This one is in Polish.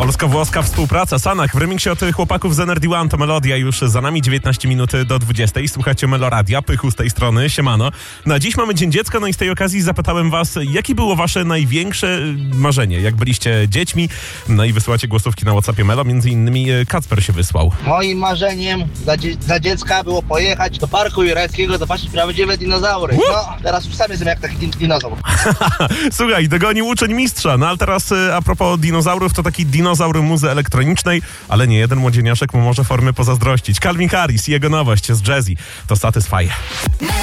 Polsko-włoska współpraca. Sanach w remiksie od chłopaków z Energy One to melodia. Już za nami 19 minut do 20. Słuchacie Meloradia, Pychu z tej strony, siemano. Na dziś mamy Dzień Dziecka, no i z tej okazji zapytałem was, jakie było wasze największe marzenie, jak byliście dziećmi? No i wysyłacie głosówki na WhatsAppie Melo, między innymi Kacper się wysłał. Moim marzeniem dla dziecka było pojechać do parku jurajskiego, zobaczyć prawdziwe dinozaury. No, teraz już sam jestem jak taki dinozaur. Słuchaj, dogonił uczeń mistrza. No ale teraz a propos dinozaurów, to taki dinozaur muzy elektronicznej, ale nie jeden młodzieniaszek mu może formy pozazdrościć. Calvin Harris i jego nowość z Jazzy to Satisfy.